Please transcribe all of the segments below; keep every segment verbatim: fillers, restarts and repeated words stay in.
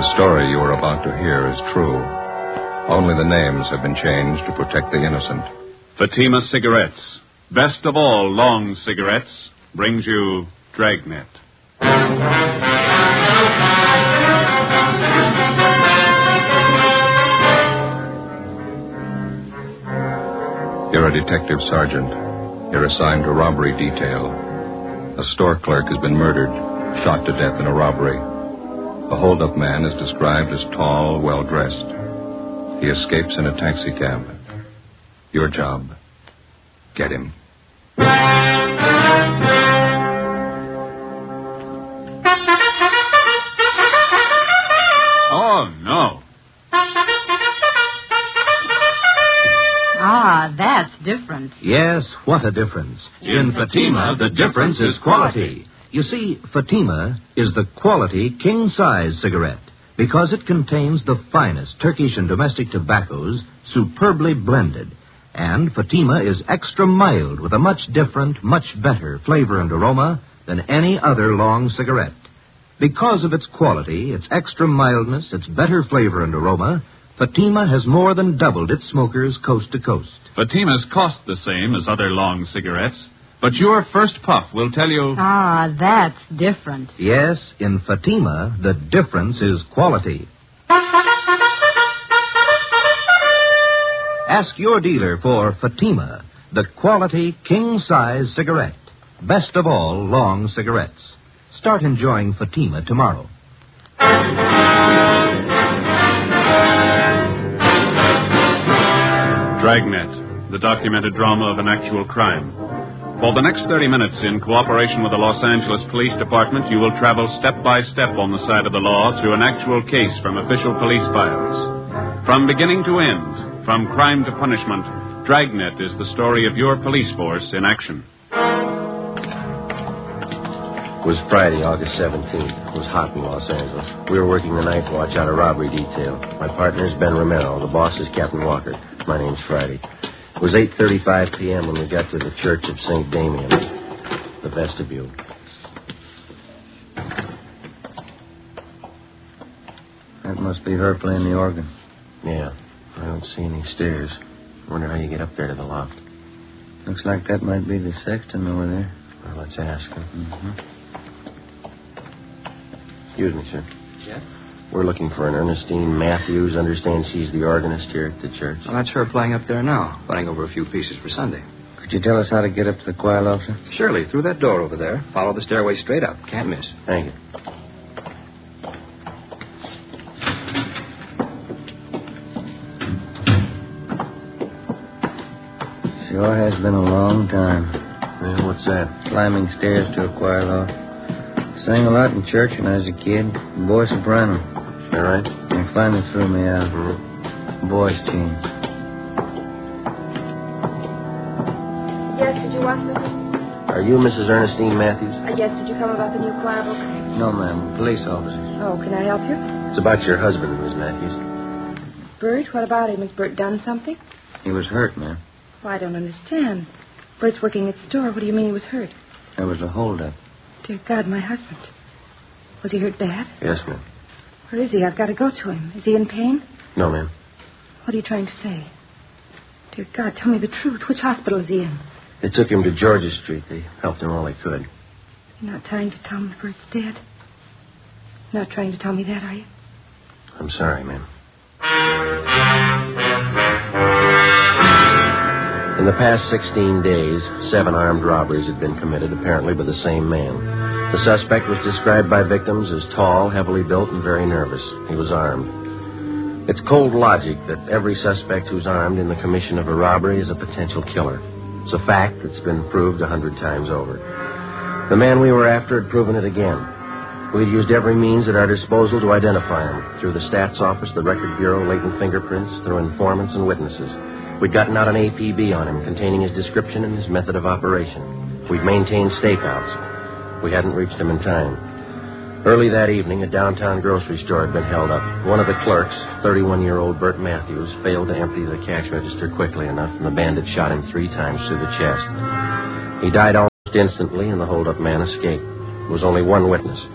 The story you are about to hear is true. Only the names have been changed to protect the innocent. Fatima Cigarettes, best of all long cigarettes, brings you Dragnet. You're a detective sergeant. You're assigned to robbery detail. A store clerk has been murdered, shot to death in a robbery. The hold-up man is described as tall, well-dressed. He escapes in a taxi cab. Your job, get him. Oh, no. Ah, that's different. Yes, what a difference. In Fatima, the difference is quality. You see, Fatima is the quality king-size cigarette because it contains the finest Turkish and domestic tobaccos superbly blended. And Fatima is extra mild with a much different, much better flavor and aroma than any other long cigarette. Because of its quality, its extra mildness, its better flavor and aroma, Fatima has more than doubled its smokers coast to coast. Fatimas cost the same as other long cigarettes, but your first puff will tell you... Ah, that's different. Yes, in Fatima, the difference is quality. Ask your dealer for Fatima, the quality king-size cigarette. Best of all long cigarettes. Start enjoying Fatima tomorrow. Dragnet, the documented drama of an actual crime. For the next thirty minutes, in cooperation with the Los Angeles Police Department, you will travel step by step on the side of the law through an actual case from official police files. From beginning to end, from crime to punishment, Dragnet is the story of your police force in action. It was Friday, August seventeenth. It was hot in Los Angeles. We were working the night watch out of robbery detail. My partner is Ben Romero. The boss is Captain Walker. My name's Friday. It was eight thirty-five p.m. when we got to the Church of Saint Damien, the vestibule. That must be her playing the organ. Yeah, I don't see any stairs. Wonder how you get up there to the loft. Looks like that might be the sexton over there. Well, let's ask him. Mm-hmm. Excuse me, sir. Yeah? We're looking for an Ernestine Matthews. Understand she's the organist here at the church. Well, that's her playing up there now, running over a few pieces for Sunday. Could you tell us how to get up to the choir loft, sir? Surely, through that door over there. Follow the stairway straight up. Can't miss. Thank you. Sure has been a long time. Well, what's that? Climbing stairs to a choir loft. Sang a lot in church when I was a kid. Boy soprano. All right. They finally threw me out. Mm-hmm. Voice change. Yes, did you want something? Are you Missus Ernestine Matthews? Uh, yes, did you come about the new choir books? No, ma'am. Police officers. Oh, can I help you? It's about your husband, Miss Matthews. Bert, what about him? Has Bert done something? He was hurt, ma'am. Oh, I don't understand. Bert's working at the store. What do you mean he was hurt? There was a holdup. Dear God, my husband. Was he hurt bad? Yes, ma'am. Where is he? I've got to go to him. Is he in pain? No, ma'am. What are you trying to say? Dear God, tell me the truth. Which hospital is he in? They took him to Georgia Street. They helped him all they could. You're not trying to tell me Bert's dead? You're not trying to tell me that, are you? I'm sorry, ma'am. In the past sixteen days, seven armed robberies had been committed, apparently by the same man. The suspect was described by victims as tall, heavily built, and very nervous. He was armed. It's cold logic that every suspect who's armed in the commission of a robbery is a potential killer. It's a fact that's been proved a hundred times over. The man we were after had proven it again. We'd used every means at our disposal to identify him, through the stats office, the record bureau, latent fingerprints, through informants and witnesses. We'd gotten out an A P B on him containing his description and his method of operation. We'd maintained stakeouts. We hadn't reached him in time. Early that evening, a downtown grocery store had been held up. One of the clerks, thirty-one-year-old Bert Matthews, failed to empty the cash register quickly enough, and the bandit shot him three times through the chest. He died almost instantly, and the hold-up man escaped. There was only one witness.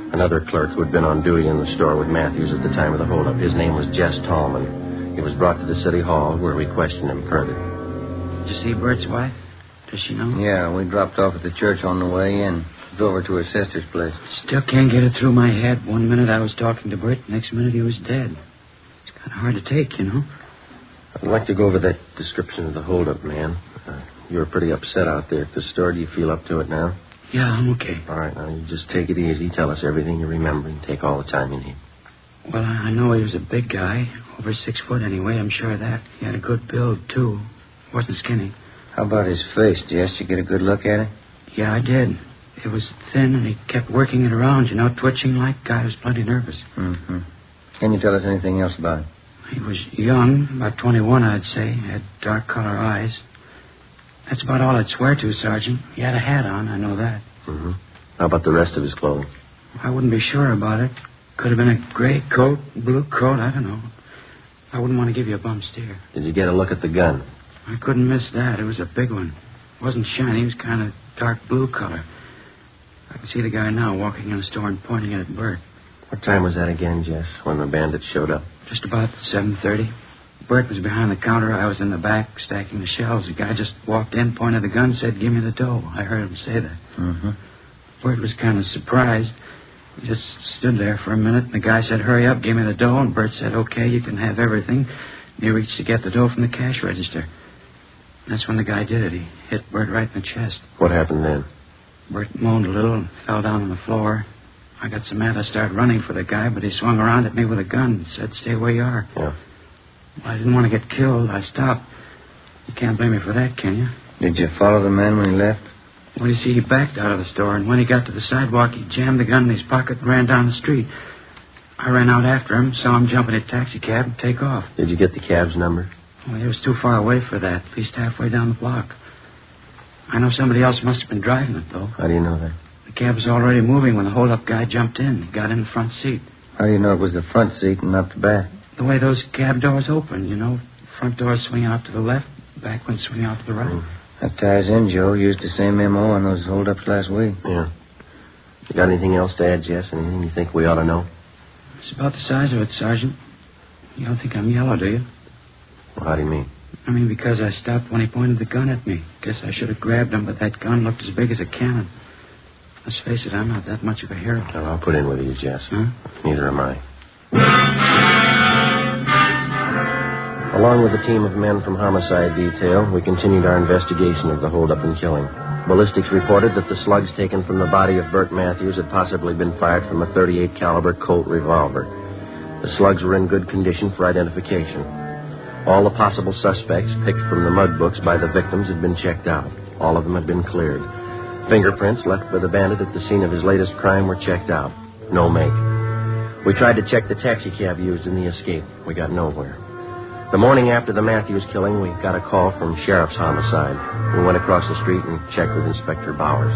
Another clerk who had been on duty in the store with Matthews at the time of the holdup. His name was Jess Tallman. He was brought to the city hall where we questioned him further. Did you see Bert's wife? Does she know? Yeah, we dropped off at the church on the way in. Drove her to her sister's place. Still can't get it through my head. One minute I was talking to Bert, next minute he was dead. It's kind of hard to take, you know. I'd like to go over that description of the holdup, man. Uh, you were pretty upset out there at the store. Do you feel up to it now? Yeah, I'm okay. All right, now you just take it easy. Tell us everything you remember and take all the time you need. Well, I know he was a big guy. Over six foot anyway, I'm sure of that. He had a good build, too. Wasn't skinny. How about his face, Jess? You get a good look at it? Yeah, I did. It was thin, and he kept working it around, you know, twitching like. Guy was plenty nervous. Mm-hmm. Can you tell us anything else about him? He was young, about twenty-one, I'd say. Had dark color eyes. That's about all I'd swear to, Sergeant. He had a hat on, I know that. Mm-hmm. How about the rest of his clothing? I wouldn't be sure about it. Could have been a gray coat, blue coat, I don't know. I wouldn't want to give you a bum steer. Did you get a look at the gun? I couldn't miss that. It was a big one. It wasn't shiny. It was kind of dark blue color. I can see the guy now walking in the store and pointing it at Bert. What time was that again, Jess, when the bandits showed up? Just about seven thirty. Bert was behind the counter. I was in the back stacking the shelves. The guy just walked in, pointed the gun, said, "Give me the dough." I heard him say that. Mm-hmm. Bert was kind of surprised. He just stood there for a minute, and the guy said, "Hurry up, give me the dough." And Bert said, "Okay, you can have everything." And he reached to get the dough from the cash register. And that's when the guy did it. He hit Bert right in the chest. What happened then? Bert moaned a little and fell down on the floor. I got so mad I started running for the guy, but he swung around at me with a gun and said, "Stay where you are." Yeah. Well, I didn't want to get killed. I stopped. You can't blame me for that, can you? Did you follow the man when he left? Well, you see, he backed out of the store, and when he got to the sidewalk, he jammed the gun in his pocket and ran down the street. I ran out after him, saw him jump in a taxi cab and take off. Did you get the cab's number? Well, he was too far away for that, at least halfway down the block. I know somebody else must have been driving it, though. How do you know that? The cab was already moving when the hold-up guy jumped in. He got in the front seat. How do you know it was the front seat and not the back? The way those cab doors open, you know. Front doors swing out to the left, back ones swing out to the right. Mm. That ties in, Joe. Used the same M O on those hold-ups last week. Yeah. You got anything else to add, Jess? Anything you think we ought to know? It's about the size of it, Sergeant. You don't think I'm yellow, do you? Well, how do you mean? I mean, because I stopped when he pointed the gun at me. Guess I should have grabbed him, but that gun looked as big as a cannon. Let's face it, I'm not that much of a hero. Well, I'll put in with you, Jess. Huh? Neither am I. Along with a team of men from homicide detail, we continued our investigation of the holdup and killing. Ballistics reported that the slugs taken from the body of Bert Matthews had possibly been fired from a thirty-eight caliber Colt revolver. The slugs were in good condition for identification. All the possible suspects picked from the mug books by the victims had been checked out. All of them had been cleared. Fingerprints left by the bandit at the scene of his latest crime were checked out. No make. We tried to check the taxi cab used in the escape. We got nowhere. The morning after the Matthews killing, we got a call from Sheriff's Homicide. We went across the street and checked with Inspector Bowers.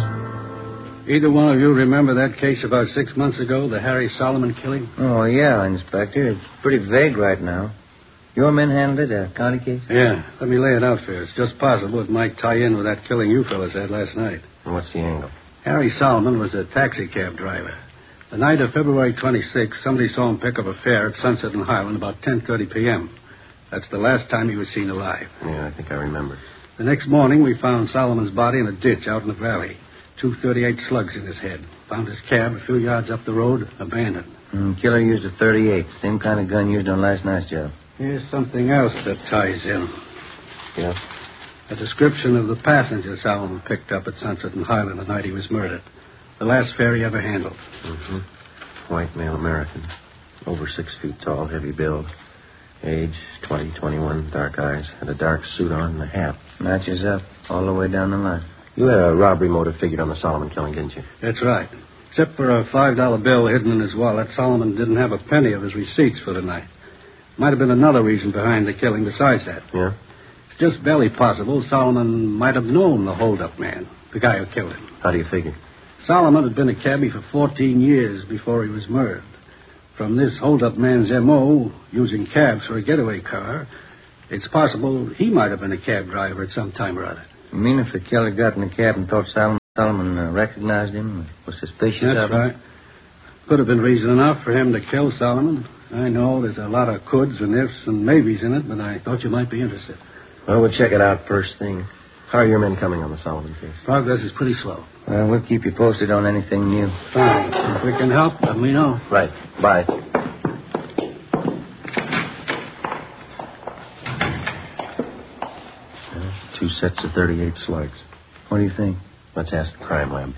Either one of you remember that case about six months ago, the Harry Solomon killing? Oh, yeah, Inspector. It's pretty vague right now. Your men handled it, a county case? Yeah. Let me lay it out for you. It's just possible it might tie in with that killing you fellas had last night. And what's the angle? Harry Solomon was a taxi cab driver. The night of February twenty-sixth, somebody saw him pick up a fare at Sunset and Highland about ten thirty p.m. That's the last time he was seen alive. Yeah, I think I remember. The next morning, we found Solomon's body in a ditch out in the valley. Two thirty-eight slugs in his head. Found his cab a few yards up the road, abandoned. Mm, killer used a thirty-eight. Same kind of gun used on last night's job. Here's something else that ties in. Yeah? A description of the passenger Solomon picked up at Sunset and Highland the night he was murdered. The last fare he ever handled. Mm-hmm. White male American. Over six feet tall, heavy build. Age, twenty, twenty-one, dark eyes. Had a dark suit on and a hat. Matches up all the way down the line. You had a robbery motive figured on the Solomon killing, didn't you? That's right. Except for a five dollar bill hidden in his wallet, Solomon didn't have a penny of his receipts for the night. Might have been another reason behind the killing besides that. Yeah? It's just barely possible Solomon might have known the hold-up man, the guy who killed him. How do you figure? Solomon had been a cabbie for fourteen years before he was murdered. From this hold-up man's M O, using cabs for a getaway car, it's possible he might have been a cab driver at some time or other. You mean if the killer got in the cab and thought Solomon, Solomon uh, recognized him, was suspicious That's of him? right. could have been reason enough for him to kill Solomon. I know there's a lot of coulds and ifs and maybes in it, but I thought you might be interested. Well, we'll check it out first thing. How are your men coming on the Solomon case? Progress is pretty slow. Well, we'll keep you posted on anything new. Fine. If we can help, let me know. Right. Bye. Two sets of thirty-eight slugs. What do you think? Let's ask the crime lab.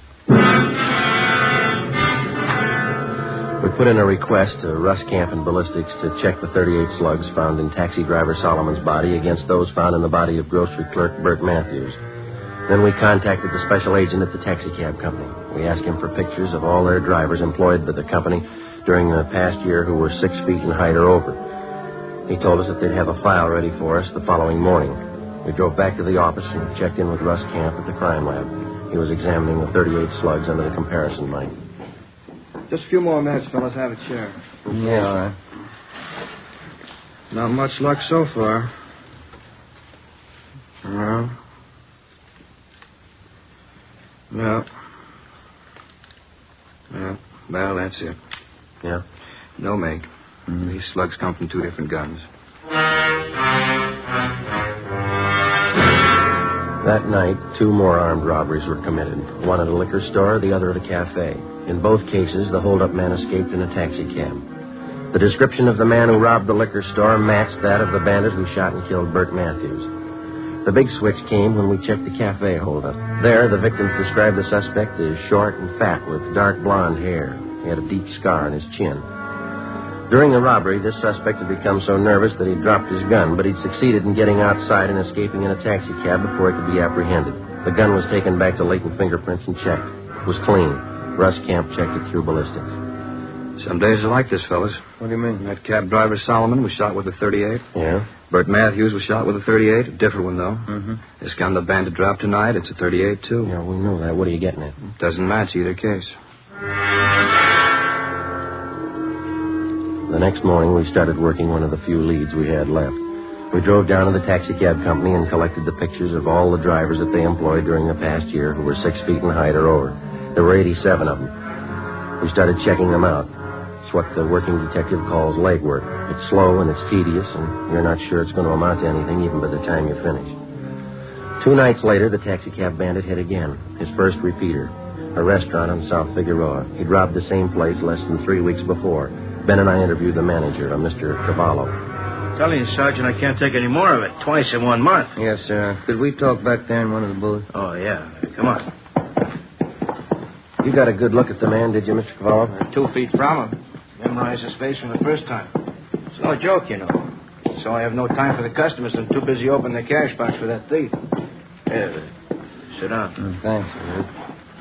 We put in a request to Russ Camp and Ballistics to check the thirty-eight slugs found in taxi driver Solomon's body against those found in the body of grocery clerk Bert Matthews. Then we contacted the special agent at the taxi cab company. We asked him for pictures of all their drivers employed by the company during the past year who were six feet in height or over. He told us that they'd have a file ready for us the following morning. We drove back to the office and checked in with Russ Camp at the crime lab. He was examining the thirty-eight slugs under the comparison light. Just a few more minutes, fellas. Have a chair. Yeah, all right. Not much luck so far. No. No. No. Well, that's it. Yeah? No make. Mm-hmm. These slugs come from two different guns. That night, two more armed robberies were committed. One at a liquor store, the other at a cafe. In both cases, the hold-up man escaped in a taxi cab. The description of the man who robbed the liquor store matched that of the bandit who shot and killed Bert Matthews. The big switch came when we checked the cafe hold-up. There, the victims described the suspect as short and fat with dark blonde hair. He had a deep scar on his chin. During the robbery, this suspect had become so nervous that he dropped his gun, but he'd succeeded in getting outside and escaping in a taxi cab before he could be apprehended. The gun was taken back to latent fingerprints and checked. It was clean. Russ Camp checked it through ballistics. Some days are like this, fellas. What do you mean? That cab driver Solomon was shot with a thirty-eight. Yeah? Bert Matthews was shot with a thirty-eight. A different one, though. Mm-hmm. This gun the bandit dropped tonight, it's a thirty-eight, too. Yeah, we know that. What are you getting at? Doesn't match either case. The next morning, we started working one of the few leads we had left. We drove down to the taxi cab company and collected the pictures of all the drivers that they employed during the past year who were six feet in height or over. There were eighty-seven of them. We started checking them out. It's what the working detective calls legwork. It's slow and it's tedious, and you're not sure it's going to amount to anything even by the time you finish. Two nights later, the taxi cab bandit hit again. His first repeater. A restaurant on South Figueroa. He'd robbed the same place less than three weeks before. Ben and I interviewed the manager, a Mister Cavallo. I'm telling you, Sergeant, I can't take any more of it. Twice in one month. Yes, sir. Could we talk back there in one of the booths? Oh, yeah. Come on. You got a good look at the man, did you, Mister Cavallo? Two feet from him. Memorized his face from the first time. It's no joke, you know. So I have no time for the customers. I'm too busy opening the cash box for that thief. Here, sit down. Mm, thanks, man.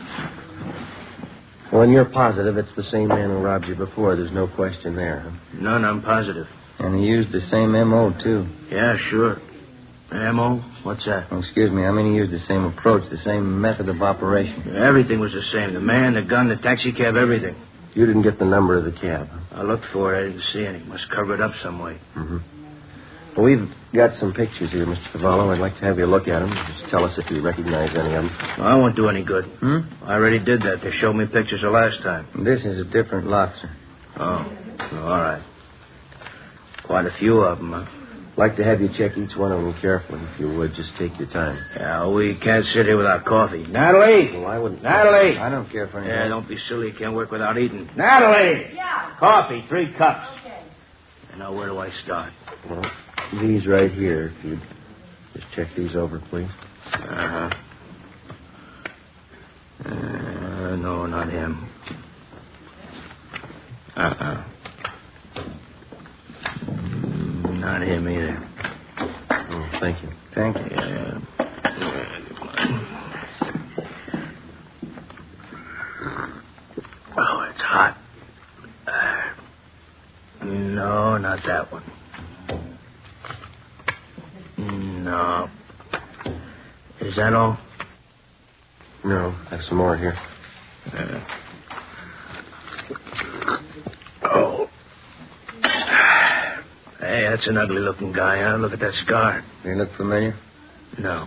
Well, and you're positive it's the same man who robbed you before. There's no question there, huh? None, I'm positive. And he used the same M O, too. Yeah, sure. M O? What's that? Oh, excuse me. I mean, he used the same approach, the same method of operation. Everything was the same. The man, the gun, the taxi cab, everything. You didn't get the number of the cab. I looked for it. I didn't see any. Must cover it up some way. Mm-hmm. Well, we've got some pictures here, Mister Cavallo. I'd like to have you look at them. Just tell us if you recognize any of them. Well, I won't do any good. Hmm? I already did that. They showed me pictures the last time. This is a different lot, sir. Oh, oh all right. Quite a few of them, huh? I'd like to have you check each one of them carefully, if you would. Just take your time. Yeah, we can't sit here without coffee. Natalie! Well, I wouldn't... Natalie! I don't care for anything. Yeah, don't be silly. You can't work without eating. Natalie! Yeah. Coffee, three cups. Okay. And now, where do I start? Well, these right here, if you'd just check these over, please. Uh-huh. Uh, no, not him. Uh-uh. Mm, not him either. Oh, thank you. Thank you. Yeah. Oh, it's hot. Uh, no, not that one. No. Is that all? No, I have some more here. Uh, oh. Hey, that's an ugly-looking guy, huh? Look at that scar. They look familiar? No.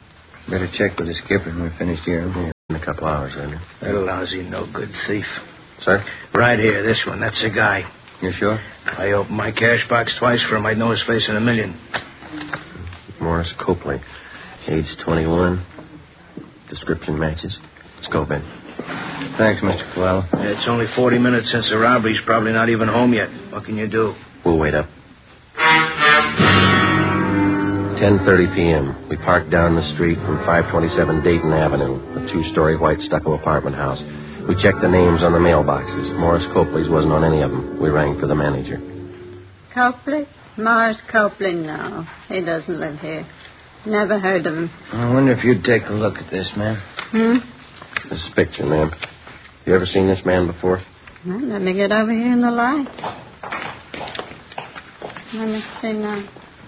Better check with the skipper when we're finished here. Yeah, in a couple hours, then. That lousy, no-good thief. Sir? Right here, this one. That's the guy. You sure? I opened my cash box twice for him. I'd know his face in a million. Morris Copley. Age twenty-one. Description matches. Let's go, Ben. Thanks, Mister Coelho. It's only forty minutes since the robbery. He's probably not even home yet. What can you do? We'll wait up. ten thirty p.m. We parked down the street from five twenty-seven Dayton Avenue, a two-story white stucco apartment house. We checked the names on the mailboxes. Morris Copley's wasn't on any of them. We rang for the manager. Copley? Morris Copley, no. He doesn't live here. Never heard of him. I wonder if you'd take a look at this, man. Hmm? This picture, ma'am. You ever seen this man before? Well, let me get over here in the light. Let me see now.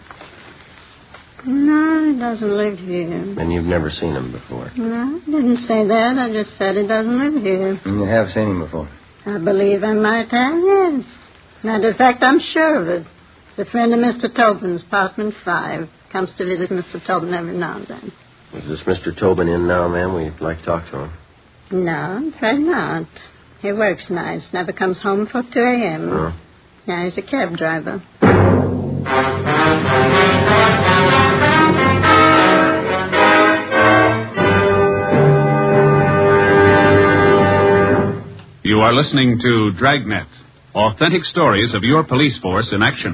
No, he doesn't live here. And you've never seen him before? No, I didn't say that. I just said he doesn't live here. And you have seen him before? I believe I might have, yes. Matter of fact, I'm sure of it. He's a friend of Mister Tobin's, apartment five. Comes to visit Mister Tobin every now and then. Is this Mister Tobin in now, ma'am? We'd like to talk to him. No, I'm afraid not. He works nights, never comes home before two a.m. Oh. Yeah, he's a cab driver. You are listening to Dragnet, authentic stories of your police force in action.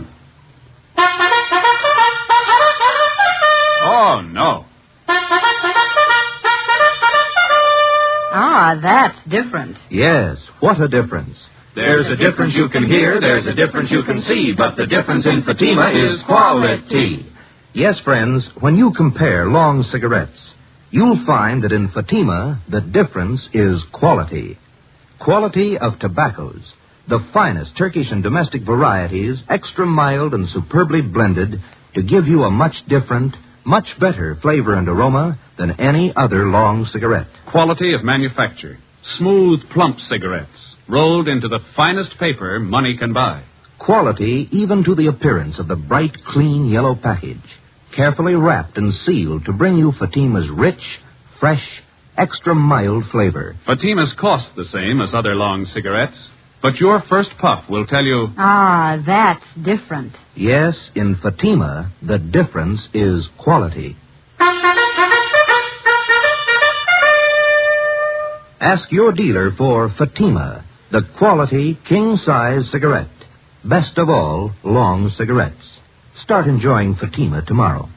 Oh, no. Ah, that's different. Yes, what a difference. There's a difference you can hear, there's a difference you can see, but the difference in Fatima is quality. Yes, friends, when you compare long cigarettes, you'll find that in Fatima, the difference is quality. Quality of tobaccos. The finest Turkish and domestic varieties, extra mild and superbly blended, to give you a much different, much better flavor and aroma than any other long cigarette. Quality of manufacture. Smooth, plump cigarettes, rolled into the finest paper money can buy. Quality even to the appearance of the bright, clean yellow package, carefully wrapped and sealed to bring you Fatima's rich, fresh, extra mild flavor. Fatima's cost the same as other long cigarettes, but your first puff will tell you... Ah, that's different. Yes, in Fatima, the difference is quality. Ask your dealer for Fatima, the quality king-size cigarette. Best of all, long cigarettes. Start enjoying Fatima tomorrow.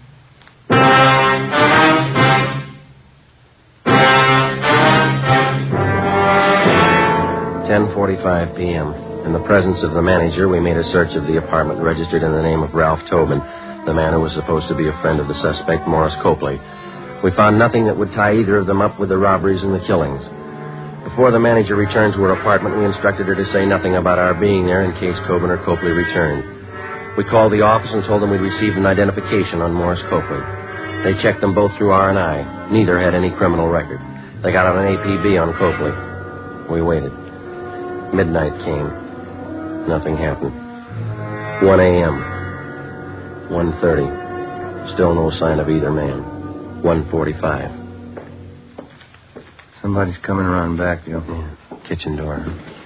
ten forty-five p.m. In the presence of the manager, we made a search of the apartment registered in the name of Ralph Tobin, the man who was supposed to be a friend of the suspect, Morris Copley. We found nothing that would tie either of them up with the robberies and the killings. Before the manager returned to her apartment, we instructed her to say nothing about our being there in case Tobin or Copley returned. We called the office and told them we'd received an identification on Morris Copley. They checked them both through R and I. Neither had any criminal record. They got out an A P B on Copley. We waited. Midnight came. Nothing happened. one a.m. one thirty. Still no sign of either man. one forty-five. Somebody's coming around back, Joe. Yeah. Kitchen door.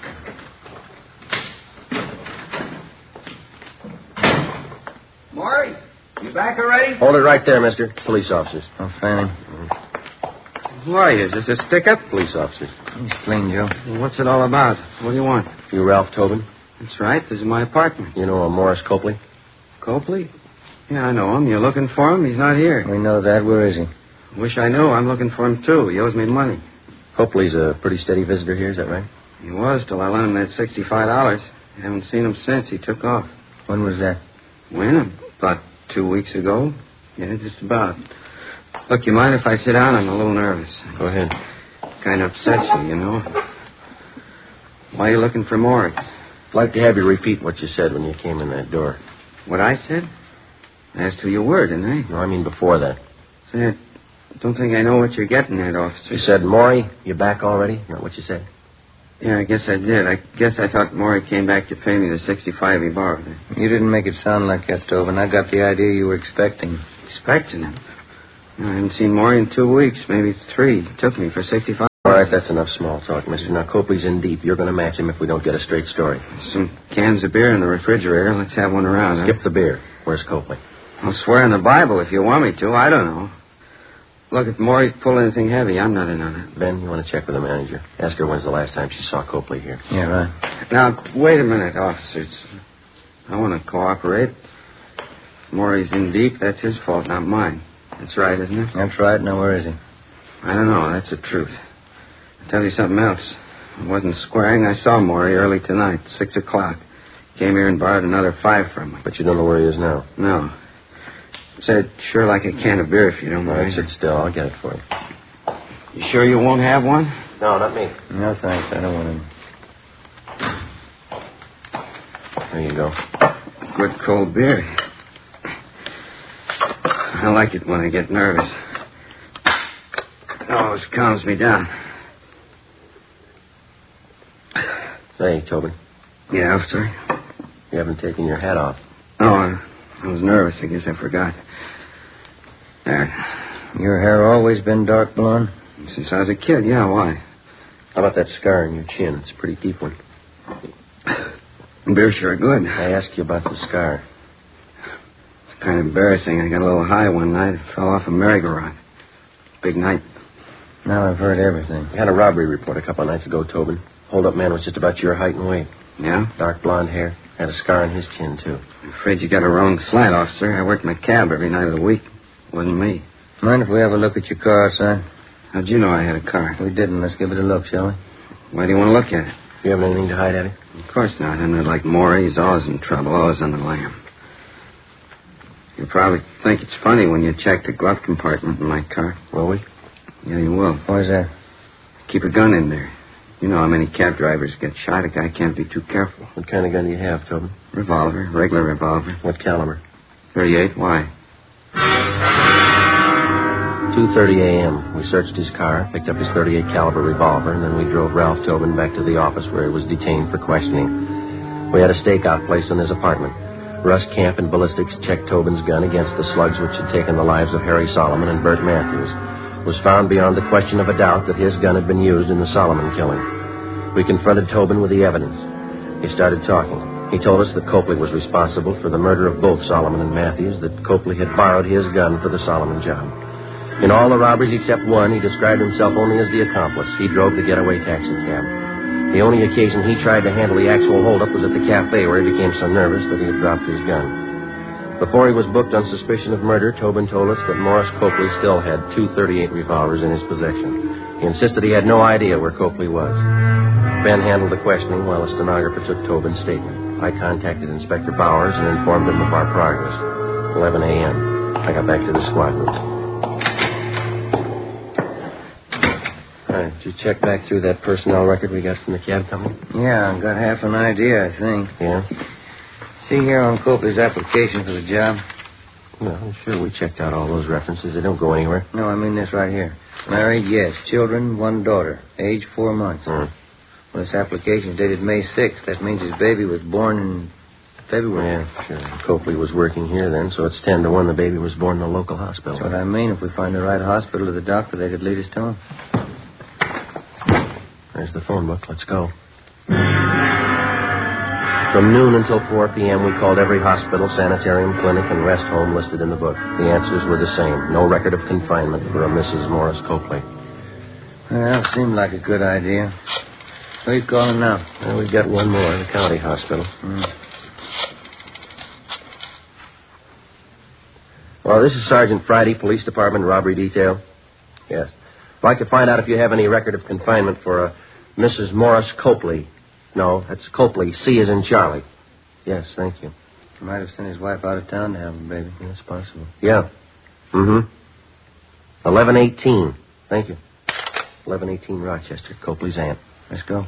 Maury, you back already? Hold it right there, mister. Police officers. Oh, Fanning. Who are you? Is this a stick-up? Police officers. He's clean, Joe. Well, what's it all about? What do you want? You Ralph Tobin? That's right. This is my apartment. You know a Morris Copley? Copley? Yeah, I know him. You're looking for him? He's not here. We know that. Where is he? Wish I knew. I'm looking for him, too. He owes me money. Copley's a pretty steady visitor here, is that right? He was till I lent him that sixty-five dollars. I haven't seen him since. He took off. When was that? When? About two weeks ago. Yeah, just about. Look, you mind if I sit down? I'm a little nervous. Go ahead. Kind of upsets you, you know. Why are you looking for Maury? I'd like to have you repeat what you said when you came in that door. What I said? I asked for your word, didn't I? No, I mean before that. Say, I don't think I know what you're getting at, officer. You said, Maury, you back already? Not what you said? Yeah, I guess I did. I guess I thought Maury came back to pay me the sixty-five he borrowed. You didn't make it sound like that, Tobin. I got the idea you were expecting. Expecting him? I haven't seen Maury in two weeks, maybe three. He took me for sixty-five. All right, right, that's enough small talk, mister. Now, Copley's in deep. You're going to match him if we don't get a straight story. Some cans of beer in the refrigerator. Let's have one around, Skip huh? the beer. Where's Copley? I'll swear on the Bible if you want me to. I don't know. Look, if Maury pulled anything heavy, I'm not in on it. Ben, you want to check with the manager? Ask her when's the last time she saw Copley here. Yeah, right. Now, wait a minute, officers. I want to cooperate. If Maury's in deep, that's his fault, not mine. That's right, isn't it? That's right. Now, where is he? I don't know. That's the truth. I'll tell you something else. I wasn't squaring. I saw Maury early tonight, six o'clock. Came here and borrowed another five from me. But you don't know where he is now? No. Said, sure like a can of beer if you don't All mind. right, sit still. I'll get it for you. You sure you won't have one? No, not me. No, thanks. I don't want him. There you go. Good cold beer. I like it when I get nervous. It always calms me down. Hey, Tobin. Yeah, officer? You haven't taken your hat off. Oh, I, I was nervous. I guess I forgot. There. Your hair always been dark blonde? Since I was a kid, yeah, why? How about that scar on your chin? It's a pretty deep one. Beer's sure good. I asked you about the scar. It's kind of embarrassing. I got a little high one night. Fell off a merry-go-round. Big night. Now I've heard everything. We had a robbery report a couple of nights ago, Tobin. Hold-up man was just about your height and weight. Yeah? Dark blonde hair. Had a scar on his chin, too. I'm afraid you got a wrong slant, officer. I worked my cab every night of the week. It wasn't me. Mind if we have a look at your car, son? How'd you know I had a car? We didn't. Let's give it a look, shall we? Why do you want to look at it? You have anything to hide, Eddie? Of course not. I'm not like Maury. He's always in trouble, always on the lam. You'll probably think it's funny when you check the glove compartment in my car. Will we? Yeah, you will. Why's that? Keep a gun in there. You know how many cab drivers get shot. A guy can't be too careful. What kind of gun do you have, Tobin? Revolver. Regular revolver. What caliber? thirty-eight. Why? two thirty a.m. We searched his car, picked up his thirty-eight caliber revolver, and then we drove Ralph Tobin back to the office where he was detained for questioning. We had a stakeout placed in his apartment. Russ Camp and ballistics checked Tobin's gun against the slugs which had taken the lives of Harry Solomon and Bert Matthews. It was found beyond the question of a doubt that his gun had been used in the Solomon killing. We confronted Tobin with the evidence. He started talking. He told us that Copley was responsible for the murder of both Solomon and Matthews, that Copley had borrowed his gun for the Solomon job. In all the robberies except one, he described himself only as the accomplice. He drove the getaway taxi cab. The only occasion he tried to handle the actual holdup was at the cafe, where he became so nervous that he had dropped his gun. Before he was booked on suspicion of murder, Tobin told us that Morris Copley still had two thirty-eight revolvers in his possession. He insisted he had no idea where Copley was. Ben handled the questioning while a stenographer took Tobin's statement. I contacted Inspector Bowers and informed him of our progress. eleven a.m. I got back to the squad room. All right, did you check back through that personnel record we got from the cab company? Yeah, I got half an idea, I think. Yeah? See here on Copley's application for the job? Well, sure, we checked out all those references. They don't go anywhere. No, I mean this right here. Married, yes. Children, one daughter. Age, four months. Hmm. Well, this application's dated May sixth. That means his baby was born in February. Yeah, sure. Copley was working here then, so it's ten to one the baby was born in a local hospital. That's what I mean. If we find the right hospital or the doctor, they could lead us to him. There's the phone book. Let's go. From noon until four p.m., we called every hospital, sanitarium, clinic, and rest home listed in the book. The answers were the same. No record of confinement for a Missus Morris Copley. Well, seemed like a good idea. Who are you calling now? Well, we've got one more, the county hospital. Mm. Well, this is Sergeant Friday, Police Department, Robbery Detail. Yes. I'd like to find out if you have any record of confinement for a Missus Morris Copley. No, that's Copley. C is in Charlie. Yes, thank you. He might have sent his wife out of town to have him, baby. That's possible. Yeah. Mm-hmm. eleven eighteen. Thank you. eleven eighteen Rochester, Copley's aunt. Let's go.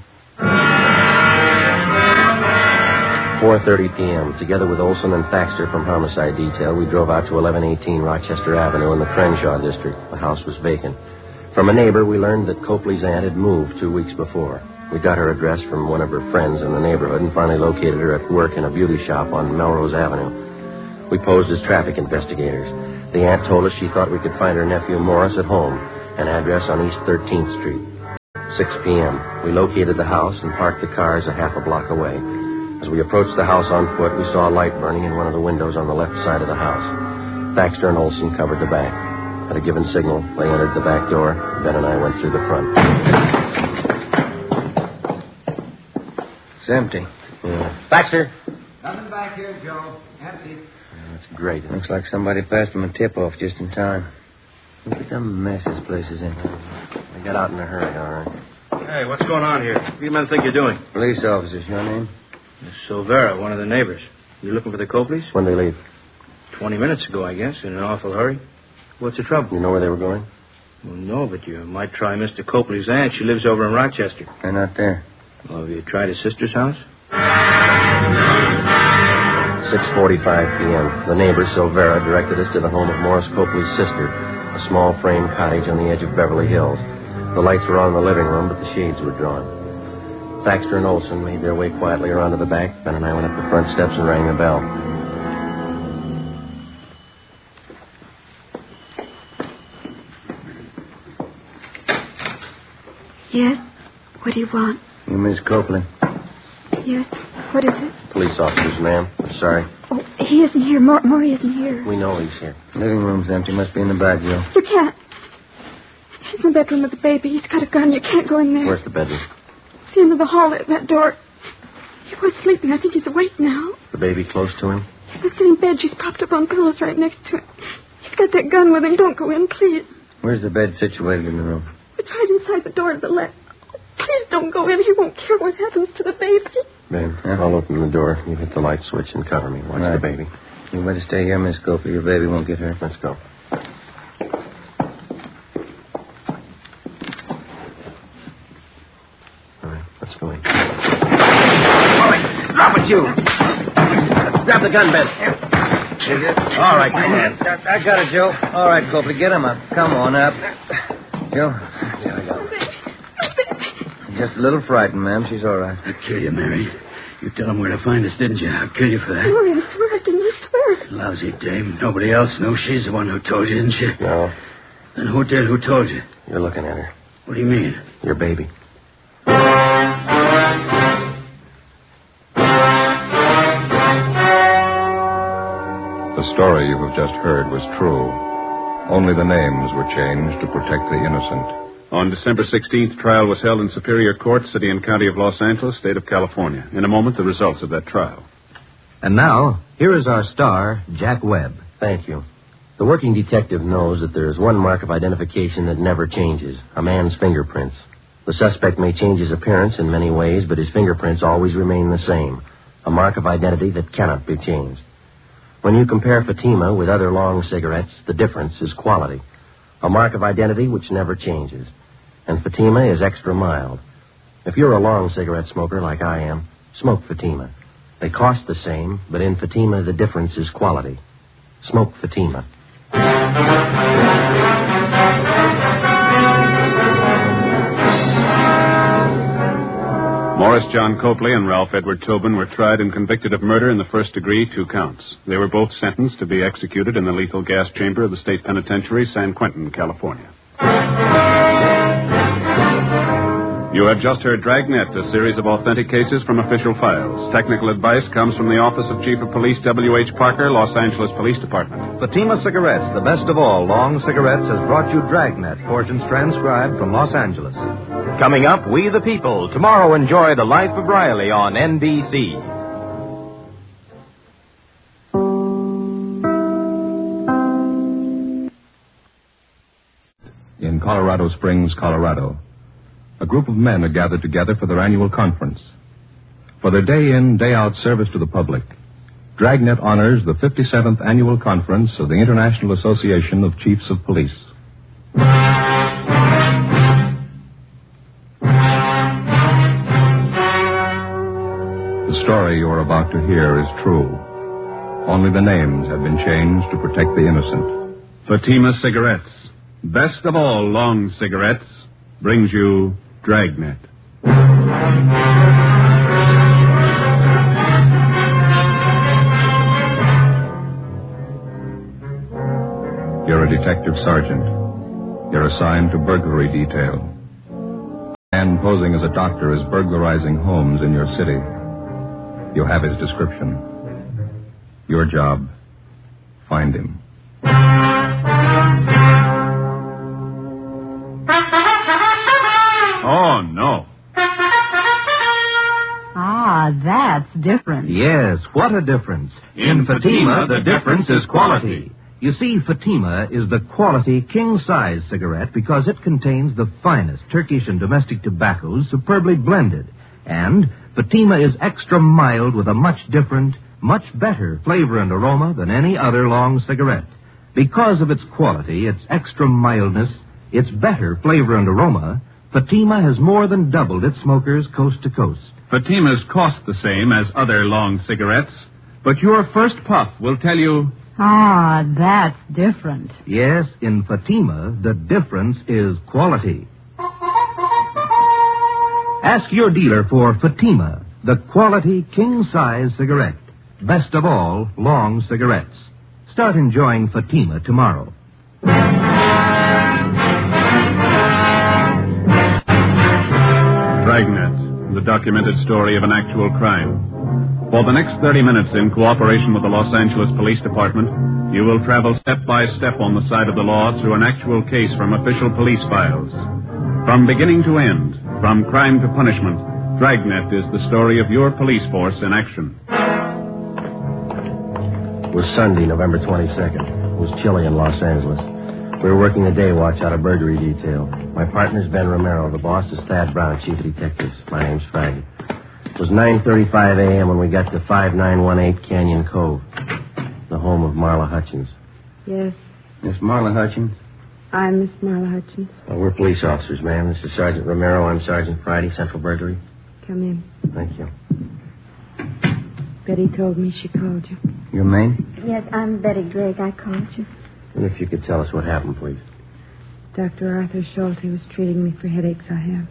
four thirty p.m. Together with Olson and Thaxter from Homicide Detail, we drove out to eleven eighteen Rochester Avenue in the Crenshaw district. The house was vacant. From a neighbor, we learned that Copley's aunt had moved two weeks before. We got her address from one of her friends in the neighborhood and finally located her at work in a beauty shop on Melrose Avenue. We posed as traffic investigators. The aunt told us she thought we could find her nephew Morris at home, an address on East thirteenth Street. six p.m. We located the house and parked the cars a half a block away. As we approached the house on foot, we saw a light burning in one of the windows on the left side of the house. Thaxter and Olson covered the back. At a given signal, they entered the back door. Ben and I went through the front. It's empty. Yeah. Thaxter. Nothing back here, Joe. Empty. That's great. Looks like somebody passed him a tip-off just in time. Look at the mess this place is in. They got out in a hurry, all right. Hey, what's going on here? What do you men think you're doing? Police officers, your name? Silvera, one of the neighbors. You looking for the Copleys? When they leave? Twenty minutes ago, I guess, in an awful hurry. What's the trouble? You know where they were going? Well, no, but you might try Mister Copley's aunt. She lives over in Rochester. They're not there. Well, have you tried his sister's house? six forty-five p.m. The neighbor, Silvera, directed us to the home of Morris Copley's sister, a small frame cottage on the edge of Beverly Hills. The lights were on in the living room, but the shades were drawn. Thaxter and Olson made their way quietly around to the back. Ben and I went up the front steps and rang the bell. Yes? What do you want? You Miss Copley? Yes? What is it? Police officers, ma'am. I'm sorry. Oh, he isn't here. Mor- Maury isn't here. We know he's here. Living room's empty. Must be in the back, Joe. You can't. He's in the bedroom with the baby. He's got a gun. You can't go in there. Where's the bedroom? It's the end of the hall at that door. He was sleeping. I think he's awake now. The baby close to him? He's in the same bed. She's propped up on pillows right next to him. He's got that gun with him. Don't go in, please. Where's the bed situated in the room? It's right inside the door to the left. Please don't go in. He won't care what happens to the baby. Ben, I'll open the door. You hit the light switch and cover me. Watch Right. the baby. You better stay here, Miss Copley. Your baby won't get hurt. Let's go. All right, let's go in. All right, drop it, you. Grab the gun, Ben. All right, come on. I, I got it, Joe. All right, Copley, get him up. Come on up. Joe? Yeah, I got it. Just a little frightened, ma'am. She's all right. I'll kill you, Mary. You tell him where to find us, didn't you? I'll kill you for that. Maury, I swear I didn't. I swear. Lousy dame. Nobody else knows she's the one who told you, didn't she? No, Then who did? Who told you? you're looking at her. What do you mean? Your baby. The story you have just heard was true. Only the names were changed to protect the innocent. On December sixteenth, trial was held in Superior Court, City and County of Los Angeles, State of California. In a moment, the results of that trial. And now, here is our star, Jack Webb. Thank you. The working detective knows that there is one mark of identification that never changes, a man's fingerprints. The suspect may change his appearance in many ways, but his fingerprints always remain the same, a mark of identity that cannot be changed. When you compare Fatima with other long cigarettes, the difference is quality, a mark of identity which never changes. And Fatima is extra mild. If you're a long cigarette smoker like I am, smoke Fatima. They cost the same, but in Fatima the difference is quality. Smoke Fatima. Morris John Copley and Ralph Edward Tobin were tried and convicted of murder in the first degree, two counts. They were both sentenced to be executed in the lethal gas chamber of the state penitentiary, San Quentin, California. You have just heard Dragnet, a series of authentic cases from official files. Technical advice comes from the Office of Chief of Police W H Parker, Los Angeles Police Department. Fatima Cigarettes, the best of all long cigarettes, has brought you Dragnet, portions transcribed from Los Angeles. Coming up, We the People. Tomorrow, enjoy The Life of Riley on N B C. In Colorado Springs, Colorado, a group of men are gathered together for their annual conference. For their day-in, day-out service to the public, Dragnet honors the fifty-seventh Annual Conference of the International Association of Chiefs of Police. The story you are about to hear is true. Only the names have been changed to protect the innocent. Fatima Cigarettes, best of all long cigarettes, brings you Dragnet. You're a detective sergeant. You're assigned to burglary detail. man posing as a doctor is burglarizing homes in your city. You have his description. Your job, find him. Oh, no. Ah, that's different. Yes, what a difference. In Fatima, the difference is quality. You see, Fatima is the quality king-size cigarette because it contains the finest Turkish and domestic tobaccos superbly blended. And Fatima is extra mild with a much different, much better flavor and aroma than any other long cigarette. Because of its quality, its extra mildness, its better flavor and aroma, Fatima has more than doubled its smokers coast to coast. Fatimas cost the same as other long cigarettes, but your first puff will tell you... Ah, that's different. Yes, in Fatima, the difference is quality. Ask your dealer for Fatima, the quality king-size cigarette. Best of all, long cigarettes. Start enjoying Fatima tomorrow. Dragnet, the documented story of an actual crime. For the next thirty minutes, in cooperation with the Los Angeles Police Department, you will travel step by step on the side of the law through an actual case from official police files. From beginning to end, from crime to punishment, Dragnet is the story of your police force in action. It was Sunday, November twenty-second. It was chilly in Los Angeles. We were working the day watch out of burglary detail. My partner's Ben Romero. The boss is Thad Brown, chief of detectives. My name's Fraggy. It was nine thirty-five a.m. when we got to five nine one eight Canyon Cove, the home of Marla Hutchins. Yes, Miss Marla Hutchins? I'm Miss Marla Hutchins. Well, we're police officers, ma'am. This is Sergeant Romero. I'm Sergeant Friday, Central Burglary. Come in. Thank you. Betty told me she called you. Your maid? Yes, I'm Betty Gregg. I called you. And if you could tell us what happened, please. Doctor Arthur Schulte was treating me for headaches I have.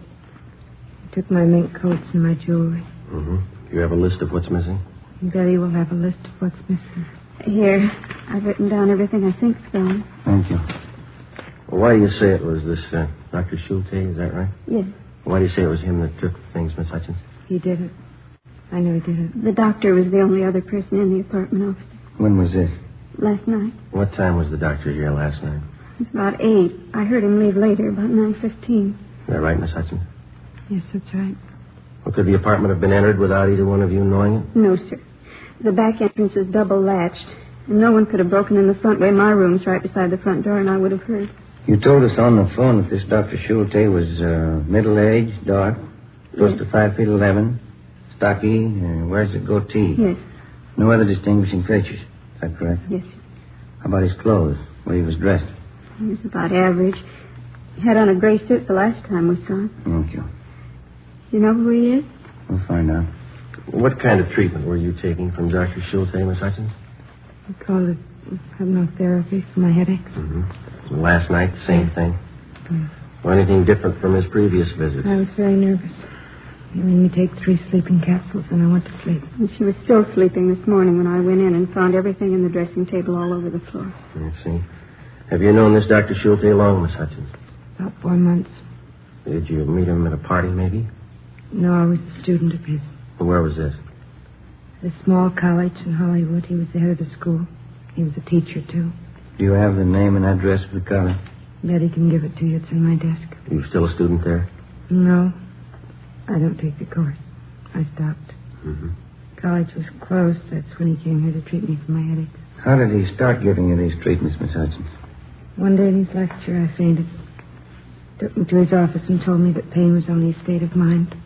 He took my mink coats and my jewelry. Mm-hmm. Do you have a list of what's missing? Betty will have a list of what's missing. Here, I've written down everything I think's gone. Thank you. Well, why do you say it was this uh, Doctor Schulte? Is that right? Yes. Why do you say it was him that took things, Miss Hutchins? He did it. I know he did it. The doctor was the only other person in the apartment office. When was this? Last night. What time was the doctor here last night? It was about eight. I heard him leave later, about nine fifteen. Is that right, Miss Hutchins? Yes, that's right. Well, could the apartment have been entered without either one of you knowing it? No, sir. The back entrance is double latched, and no one could have broken in the front way. My room's right beside the front door, and I would have heard. You told us on the phone that this Doctor Schulte was uh, middle-aged, dark, close Yes. to five feet eleven, stocky, uh, wears a goatee. Yes. No other distinguishing features. Is that correct? Yes, sir. How about his clothes, where he was dressed? He was about average. He had on a gray suit the last time we saw him. Thank you. You know who he is? We'll find out. What kind of treatment were you taking from Doctor Schulte, Miss Hutchins? We called it hypnotherapy for my headaches. Mm-hmm. Last night, same thing? Yes. Or anything different from his previous visits? I was very nervous. He made me take three sleeping capsules, and I went to sleep. And she was still sleeping this morning when I went in and found everything in the dressing table all over the floor. I see. Have you known this Doctor Schulte long, Miss Hutchins? About four months. Did you meet him at a party, maybe? No, I was a student of his. Where was this? At a small college in Hollywood. He was the head of the school. He was a teacher, too. Do you have the name and address of the college? Betty can give it to you. It's in my desk. Are you still a student there? No. I don't take the course. I stopped. Mm-hmm. College was closed. That's when he came here to treat me for my headaches. How did he start giving you these treatments, Miss Hutchins? One day in his lecture, I fainted. Took me to his office and told me that pain was only a state of mind.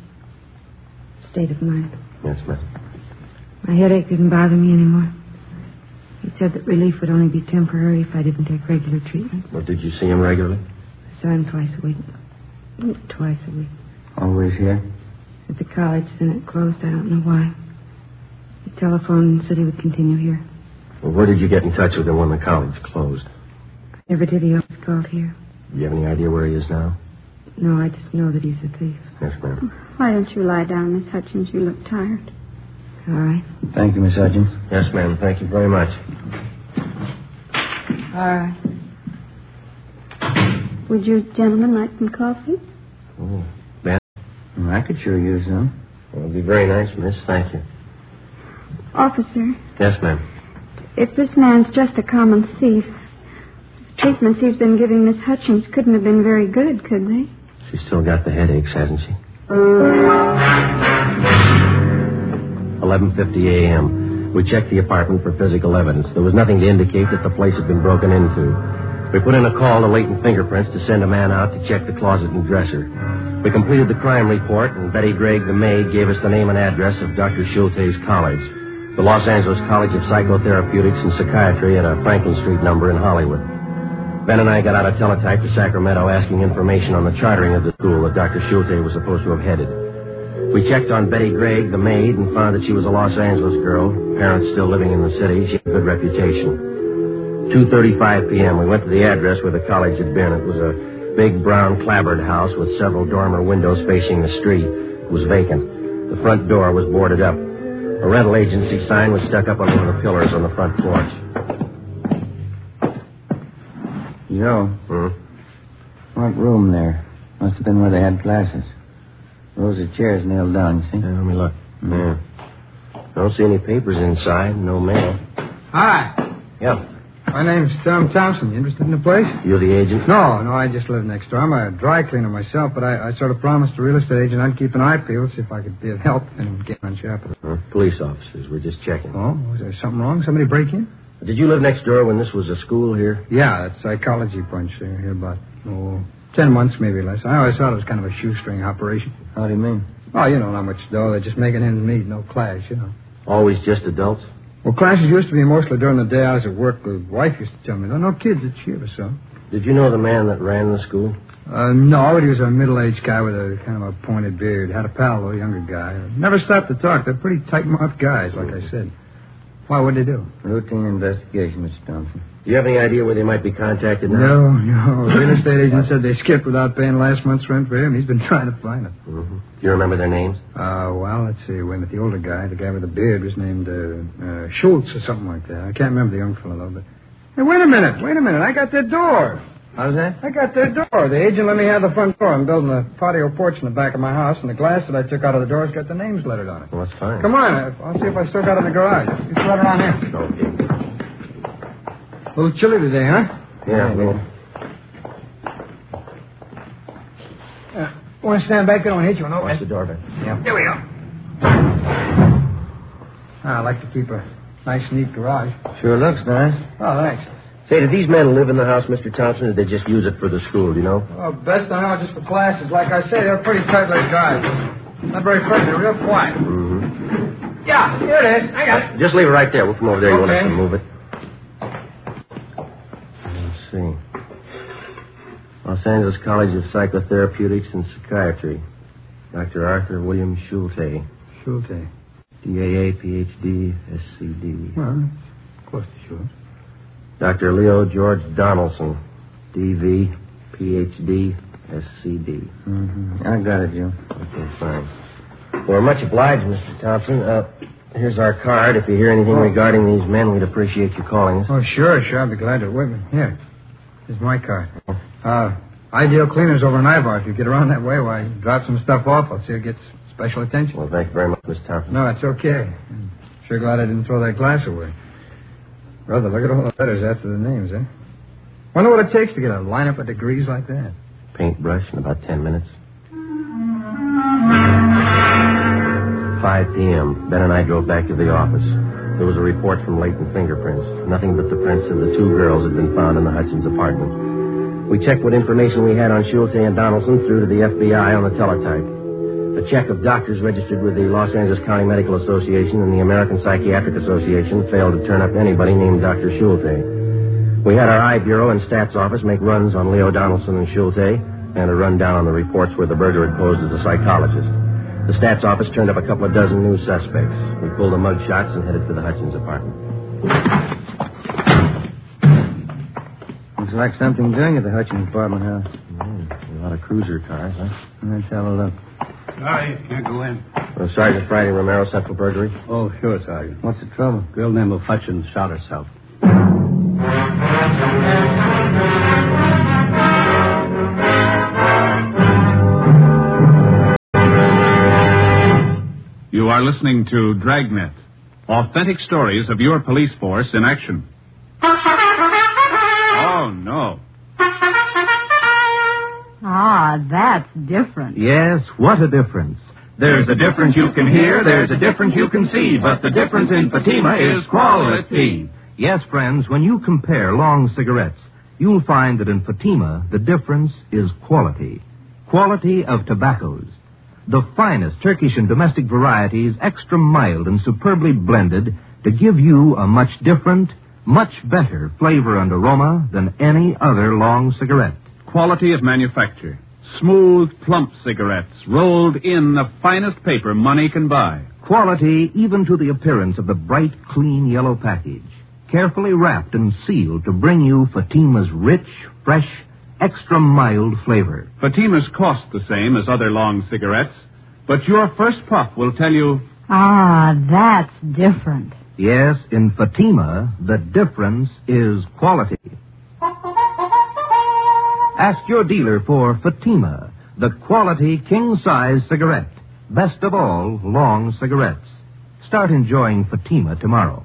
State of mind. Yes, ma'am. My headache didn't bother me anymore. He said that relief would only be temporary if I didn't take regular treatment. Well, did you see him regularly? I saw him twice a week. Twice a week. Always here? At the college, then it closed. I don't know why. He telephoned and said he would continue here. Well, where did you get in touch with him when the college closed? I never did. He always called here. Do you have any idea where he is now? No, I just know that he's a thief. Yes, ma'am. Why don't you lie down, Miss Hutchins? You look tired. All right. Thank you, Miss Hutchins. Yes, ma'am. Thank you very much. All right. Would you gentlemen like some coffee? Oh. I could sure use some. Well, it'd be very nice, miss. Thank you. Officer, Yes, ma'am. if this man's just a common thief, the treatments he's been giving Miss Hutchins couldn't have been very good, could they? She's still got the headaches, hasn't she? eleven fifty a.m. We checked the apartment for physical evidence. There was nothing to indicate that the place had been broken into. We put in a call to Latent Fingerprints to send a man out to check the closet and dresser. We completed the crime report, and Betty Gregg, the maid, gave us the name and address of Doctor Schulte's college, the Los Angeles College of Psychotherapeutics and Psychiatry at a Franklin Street number in Hollywood. Ben and I got out a teletype to Sacramento asking information on the chartering of the school that Doctor Schulte was supposed to have headed. We checked on Betty Gregg, the maid, and found that she was a Los Angeles girl, parents still living in the city. She had a good reputation. two thirty-five p.m. We went to the address where the college had been. It was a big brown clapboard house with several dormer windows facing the street. It was vacant. The front door was boarded up. A rental agency sign was stuck up on one of the pillars on the front porch. Joe. Hmm? What room there? Must have been where they had classes. Rows of chairs nailed down, you see? Yeah, let me look. Yeah. Don't see any papers inside. No mail. Hi. Yeah. My name's Tom Thompson. You interested in the place? You're the agent? No, no, I just live next door. I'm a dry cleaner myself, but I, I sort of promised the real estate agent I'd keep an eye peeled, see if I could be of help and get on shop with it. Huh? Police officers. We're just checking. Oh, was there something wrong? Somebody break in? Did you live next door when this was a school here? Yeah, that psychology bunch there, here about, oh, ten months, maybe less. I always thought it was kind of a shoestring operation. How do you mean? Oh, you know, not much dough. They're just making ends meet, no class, you know. Always just adults? Well, classes used to be mostly during the day I was at work. The wife used to tell me, no, no kids that she ever saw. Did you know the man that ran the school? Uh, no, but he was a middle-aged guy with a kind of a pointed beard. Had a pal, though, a younger guy. Never stopped to talk. They're pretty tight-mouthed guys, like I said. Why, what'd they do? Routine investigation, Mister Thompson. Do you have any idea where they might be contacted now? No, no. The real estate agent said they skipped without paying last month's rent for him. He's been trying to find them. Mm-hmm. Do you remember their names? Uh, well, let's see. Wait a minute. The older guy, the guy with the beard, was named uh, uh, Schultz or something like that. I can't remember the young fellow, though. But hey, wait a minute. Wait a minute. I got their door. How's that? I got their door. The agent let me have the front door. I'm building a patio porch in the back of my house, and the glass that I took out of the door's got the names lettered on it. Well, that's fine. Come on. I'll see if I still got it in the garage. It's right around here. Okay. A little chilly today, huh? Yeah, well. Uh, want to stand back there and hit you an open? Watch the door, Ben. Yeah. Here we go. I like to keep a nice, neat garage. Sure looks nice. Oh, thanks. Say, did these men live in the house, Mister Thompson, or did they just use it for the school, do you know? Well, best I know, just for classes. Like I say, they're pretty tight-lipped guys. Not very friendly. They're real quiet. Mm-hmm. Yeah, here it is. I got it. Just leave it right there. We'll come over there. You won't Okay. have to move it. Let's see. Los Angeles College of Psychotherapeutics and Psychiatry. Doctor Arthur William Schulte. Schulte. D A A, P H D, S C D. Well, close to sure. Doctor Leo George Donaldson. D V, P H D, S C D. Mm-hmm. I got it, Joe. Okay, fine. Well, we're much obliged, Mister Thompson. Uh, here's our card. If you hear anything Oh. regarding these men, we'd appreciate you calling us. Oh, sure, sure. I'll be glad to. Wait a minute. Here. Here's my card. Uh, Ideal Cleaners over in Ivar. If you get around that way, why, drop some stuff off. I'll see it gets special attention. Well, thank you very much, Mister Thompson. No, it's okay. I'm sure glad I didn't throw that glass away. Brother, look at all the letters after the names, eh? Wonder what it takes to get a lineup of degrees like that. Paintbrush in about ten minutes. five p.m. Ben and I drove back to the office. There was a report from Latent Fingerprints. Nothing but the prints of the two girls had been found in the Hutchins apartment. We checked what information we had on Schulte and Donaldson through to the F B I on the teletype. A check of doctors registered with the Los Angeles County Medical Association and the American Psychiatric Association failed to turn up anybody named Doctor Schulte. We had our I Bureau and Stats Office make runs on Leo Donaldson and Schulte and a rundown on the reports where the burglar had posed as a psychologist. The Stats Office turned up a couple of dozen new suspects. We pulled the mug shots and headed for the Hutchins apartment. Looks like something doing at the Hutchins apartment house. Mm, a lot of cruiser cars, huh? Let's have a look. Sorry, can't go in. Uh, Sergeant Friday Romero, Central Burglary. Oh, sure, Sergeant. What's the trouble? Girl named Hutchins shot herself. are listening to Dragnet, authentic stories of your police force in action. Oh, no. Ah, that's different. Yes, what a difference. There's a difference you can hear, there's a difference you can see, but the difference in Fatima is quality. Yes, friends, when you compare long cigarettes, you'll find that in Fatima, the difference is quality. Quality of tobaccos. The finest Turkish and domestic varieties, extra mild and superbly blended, to give you a much different, much better flavor and aroma than any other long cigarette. Quality of manufacture. Smooth, plump cigarettes, rolled in the finest paper money can buy. Quality even to the appearance of the bright, clean yellow package. Carefully wrapped and sealed to bring you Fatima's rich, fresh, extra mild flavor. Fatima's cost the same as other long cigarettes, but your first puff will tell you... Ah, that's different. Yes, in Fatima, the difference is quality. Ask your dealer for Fatima, the quality king-size cigarette. Best of all, long cigarettes. Start enjoying Fatima tomorrow.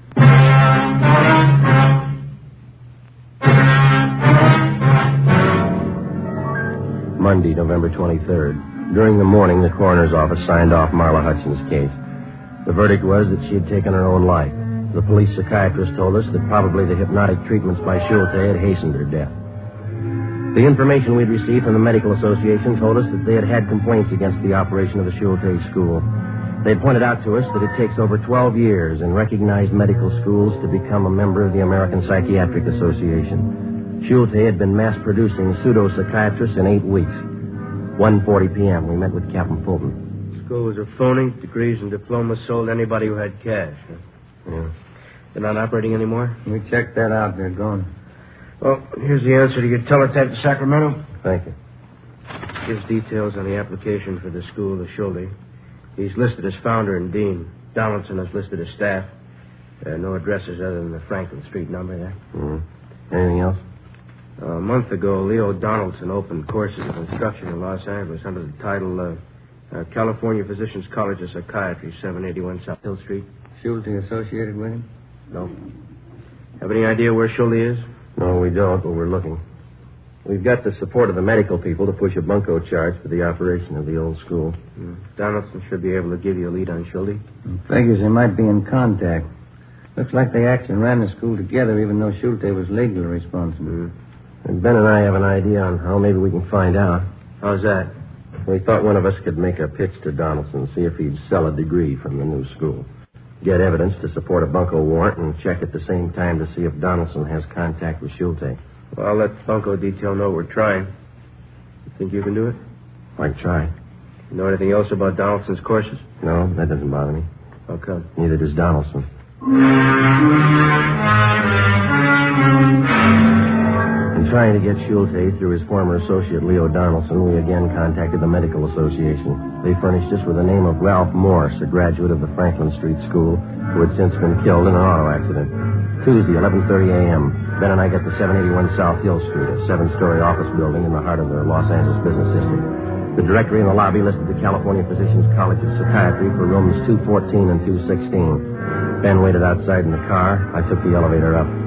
Monday, November twenty-third. During the morning, the coroner's office signed off Marla Hudson's case. The verdict was that she had taken her own life. The police psychiatrist told us that probably the hypnotic treatments by Schulte had hastened her death. The information we'd received from the Medical Association told us that they had had complaints against the operation of the Schulte School. They pointed out to us that it takes over twelve years in recognized medical schools to become a member of the American Psychiatric Association. Schulte had been mass-producing pseudo-psychiatrists in eight weeks. one forty p.m., we met with Captain Fulton. Schools are phoning. Degrees and diplomas sold anybody who had cash. Yeah. They're not operating anymore? We checked that out. They're gone. Well, here's the answer to your teletype to Sacramento. Thank you. Gives details on the application for the school, the Schulte. He's listed as founder and dean. Donaldson is listed as staff. Uh, no addresses other than the Franklin Street number there. Mm-hmm. Anything else? Uh, a month ago, Leo Donaldson opened courses of instruction in Los Angeles under the title uh, uh, California Physicians College of Psychiatry, seven eighty-one South Hill Street. Schulte associated with him? No. Have any idea where Schulte is? No, we don't, but we're looking. We've got the support of the medical people to push a bunco charge for the operation of the old school. Mm. Donaldson should be able to give you a lead on Schulte. Figures they might be in contact. Looks like they actually ran the school together, even though Schulte was legally responsible. Mm. And Ben and I have an idea on how maybe we can find out. How's that? We thought one of us could make a pitch to Donaldson, see if he'd sell a degree from the new school. Get evidence to support a bunco warrant and check at the same time to see if Donaldson has contact with Schulte. Well, I'll let bunco detail know we're trying. You think you can do it? I can try. You know anything else about Donaldson's courses? No, that doesn't bother me. How come? Neither does Donaldson. In trying to get Schulte through his former associate Leo Donaldson, we again contacted the Medical Association. They furnished us with the name of Ralph Morse, a graduate of the Franklin Street School, who had since been killed in an auto accident. Tuesday, eleven thirty a.m., Ben and I got to seven eighty-one South Hill Street, a seven-story office building in the heart of the Los Angeles business district. The directory in the lobby listed the California Physicians College of Psychiatry for rooms two fourteen and two sixteen. Ben waited outside in the car. I took the elevator up.